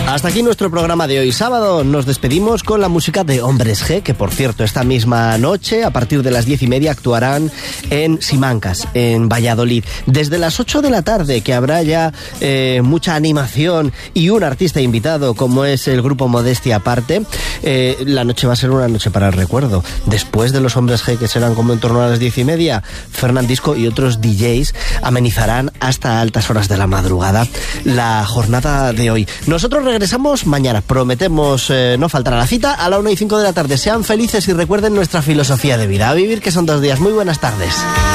Hasta aquí nuestro programa de hoy sábado. Nos despedimos con la música de Hombres G, que por cierto esta misma noche a partir de las 10:30 actuarán en Simancas, en Valladolid. Desde las 8 de la tarde, que habrá ya mucha animación y un artista invitado como es el grupo Modestia Aparte. La noche va a ser una noche para el recuerdo. Después de los Hombres G, que serán como en torno a las 10:30, Fernandisco y otros DJs amenizarán hasta altas horas de la madrugada la jornada de hoy. Nosotros regresamos mañana, prometemos no faltar a la cita a la 1:05 de la tarde. Sean felices y recuerden nuestra filosofía de vida. A vivir, que son 2 días. Muy buenas tardes.